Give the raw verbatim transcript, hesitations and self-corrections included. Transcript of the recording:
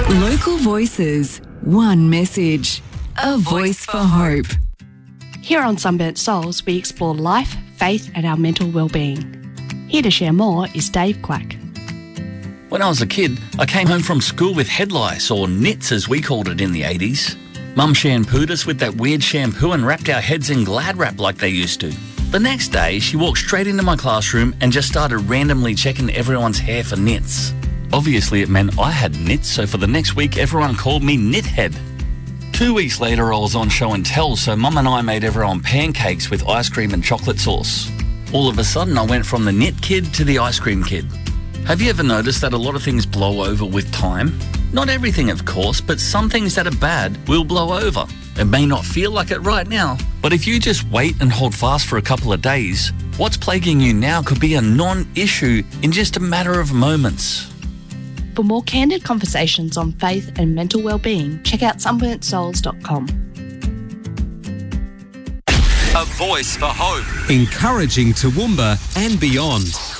Local voices, one message, a voice for hope. Here on Sunburnt Souls, we explore life, faith and our mental well-being. Here to share more is Dave Quack. When I was a kid, I came home from school with head lice, or nits as we called it in the eighties. Mum shampooed us with that weird shampoo and wrapped our heads in Glad Wrap like they used to. The next day, she walked straight into my classroom and just started randomly checking everyone's hair for nits. Obviously, it meant I had nits, so for the next week, everyone called me Nithead. Two weeks later, I was on show and tell, so Mum and I made everyone pancakes with ice cream and chocolate sauce. All of a sudden, I went from the nit kid to the ice cream kid. Have you ever noticed that a lot of things blow over with time? Not everything, of course, but some things that are bad will blow over. It may not feel like it right now, but if you just wait and hold fast for a couple of days, what's plaguing you now could be a non-issue in just a matter of moments. For more candid conversations on faith and mental well-being, check out sunburnt souls dot com. A voice for hope. Encouraging Toowoomba and beyond.